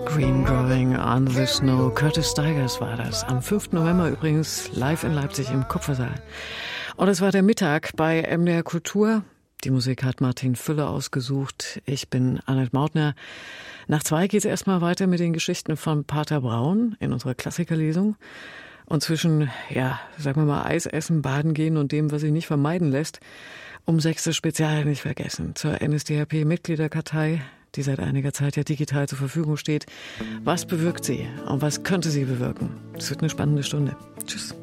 Green Growing on the Snow. Curtis Stigers war das. Am 5. November übrigens live in Leipzig im Kupfersaal. Und es war der Mittag bei MDR Kultur. Die Musik hat Martin Füller ausgesucht. Ich bin Annette Mautner. Nach 2 geht es erstmal weiter mit den Geschichten von Pater Braun in unserer Klassikerlesung. Und zwischen, sagen wir mal, Eisessen, Baden gehen und dem, was sich nicht vermeiden lässt, um 6 das Spezial nicht vergessen. Zur NSDAP-Mitgliederkartei, die seit einiger Zeit ja digital zur Verfügung steht. Was bewirkt sie und was könnte sie bewirken? Es wird eine spannende Stunde. Tschüss.